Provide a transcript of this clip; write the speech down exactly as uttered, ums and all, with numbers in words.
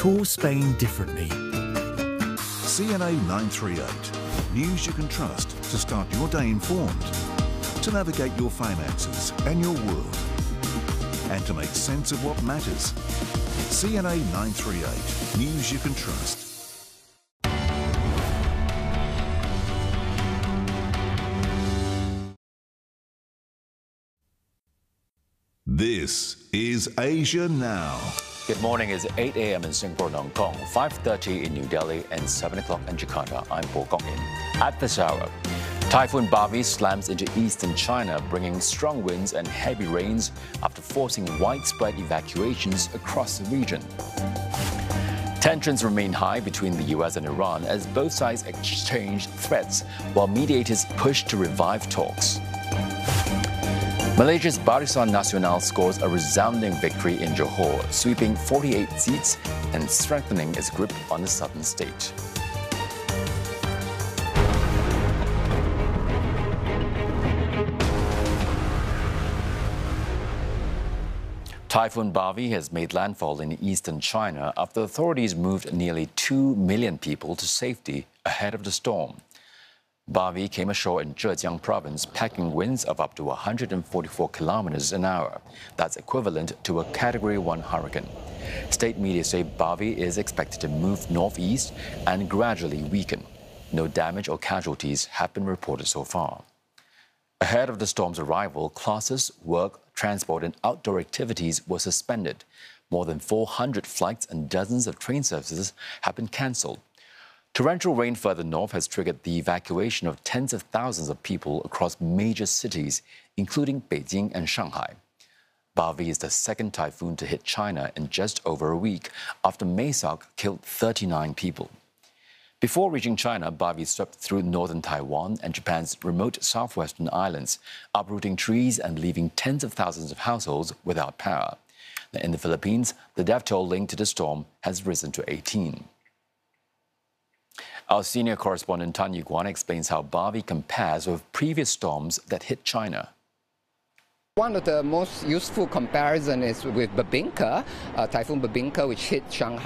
tour Spain differently. C N A nine thirty-eight. News you can trust to start your day informed, to navigate your finances and your world, and to make sense of what matters. C N A nine thirty-eight. News you can trust. This is Asia Now. Good morning. It's eight a m in Singapore and Hong Kong, five thirty in New Delhi and seven o'clock in Jakarta. I'm Paul Gong-in. At this hour, Typhoon Bavi slams into eastern China, bringing strong winds and heavy rains after forcing widespread evacuations across the region. Tensions remain high between the U S and Iran as both sides exchange threats while mediators push to revive talks. Malaysia's Barisan Nasional scores a resounding victory in Johor, sweeping forty-eight seats and strengthening its grip on the southern state. Typhoon Bavi has made landfall in eastern China after authorities moved nearly two million people to safety ahead of the storm. Bavi came ashore in Zhejiang province, packing winds of up to one hundred forty-four kilometers an hour. That's equivalent to a Category one hurricane. State media say Bavi is expected to move northeast and gradually weaken. No damage or casualties have been reported so far. Ahead of the storm's arrival, classes, work, transport and outdoor activities were suspended. More than four hundred flights and dozens of train services have been cancelled. Torrential rain further north has triggered the evacuation of tens of thousands of people across major cities, including Beijing and Shanghai. Bavi is the second typhoon to hit China in just over a week, after Maysak killed thirty-nine people. Before reaching China, Bavi swept through northern Taiwan and Japan's remote southwestern islands, uprooting trees and leaving tens of thousands of households without power. In the Philippines, the death toll linked to the storm has risen to eighteen. Our senior correspondent Tan Yu-Guan explains how Bavi compares with previous storms that hit China. One of the most useful comparisons is with Bebinca, uh, Typhoon Bebinca, which hit Shanghai